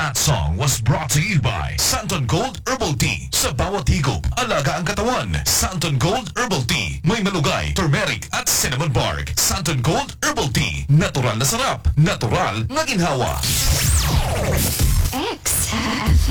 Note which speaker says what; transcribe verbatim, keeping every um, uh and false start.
Speaker 1: That song was brought to you by Santon Gold Herbal Tea. Sa bawat higop, alaga ang katawan. Santon Gold Herbal Tea. May malugay, turmeric at cinnamon bark. Santon Gold Herbal Tea. Natural na sarap. Natural na ginhawa.
Speaker 2: X.